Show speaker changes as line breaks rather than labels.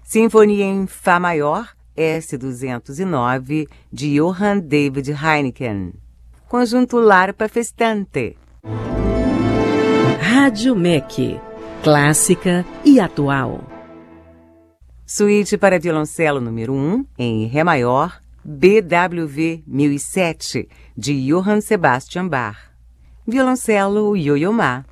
Sinfonia em Fá maior, S-209, de Johann David Heineken. Conjunto Larpa Festante.
Rádio MEC, clássica e atual.
Suíte para violoncelo número 1, em Ré maior, BWV 1007, de Johann Sebastian Bach. Violoncelo Yo-Yo Ma.